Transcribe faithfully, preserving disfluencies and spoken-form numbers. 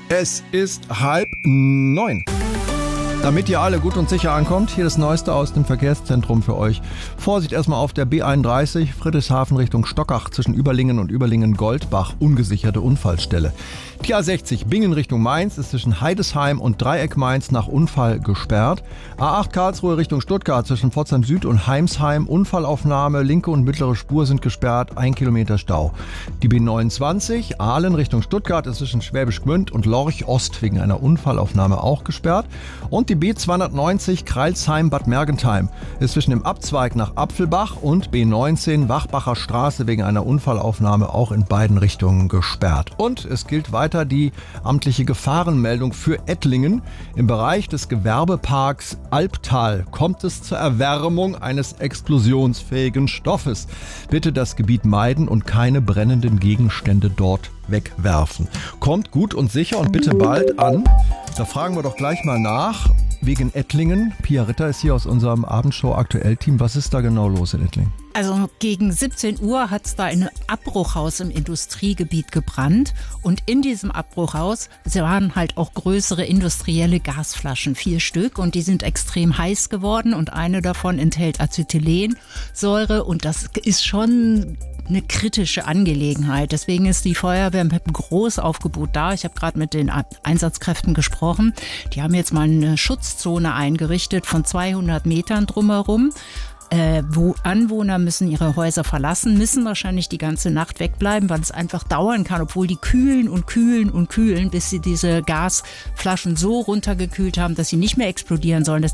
Es ist halb neun. Damit ihr alle gut und sicher ankommt, hier das Neueste aus dem Verkehrszentrum für euch. Vorsicht erstmal auf der B einunddreißig, Friedrichshafen Richtung Stockach zwischen Überlingen und Überlingen-Goldbach, ungesicherte Unfallstelle. Die A sechzig Bingen Richtung Mainz ist zwischen Heidesheim und Dreieck Mainz nach Unfall gesperrt. A acht Karlsruhe Richtung Stuttgart zwischen Pforzheim Süd und Heimsheim, Unfallaufnahme, linke und mittlere Spur sind gesperrt, ein Kilometer Stau. Die B neunundzwanzig Aalen Richtung Stuttgart ist zwischen Schwäbisch Gmünd und Lorch Ost wegen einer Unfallaufnahme auch gesperrt. Und die B zweihundertneunzig Kreilsheim-Bad Mergentheim ist zwischen dem Abzweig nach Apfelbach und B neunzehn Wachbacher Straße wegen einer Unfallaufnahme auch in beiden Richtungen gesperrt. Und es gilt weiter die amtliche Gefahrenmeldung für Ettlingen. Im Bereich des Gewerbeparks Albtal kommt es zur Erwärmung eines explosionsfähigen Stoffes. Bitte das Gebiet meiden und keine brennenden Gegenstände dort wegwerfen. Kommt gut und sicher und bitte bald an. Da fragen wir doch gleich mal nach, wegen Ettlingen. Pia Ritter ist hier aus unserem Abendshow-Aktuell-Team. Was ist da genau los in Ettlingen? Also gegen siebzehn Uhr hat es da ein Abbruchhaus im Industriegebiet gebrannt. Und in diesem Abbruchhaus waren halt auch größere industrielle Gasflaschen, vier Stück. Und die sind extrem heiß geworden. Und eine davon enthält Acetylensäure. Und das ist schon eine kritische Angelegenheit. Deswegen ist die Feuerwehr mit einem Großaufgebot da. Ich habe gerade mit den Einsatzkräften gesprochen. Die haben jetzt mal eine Schutzzone eingerichtet von zweihundert Metern drumherum. Äh, wo Anwohner müssen ihre Häuser verlassen, müssen wahrscheinlich die ganze Nacht wegbleiben, weil es einfach dauern kann, obwohl die kühlen und kühlen und kühlen, bis sie diese Gasflaschen so runtergekühlt haben, dass sie nicht mehr explodieren sollen. Das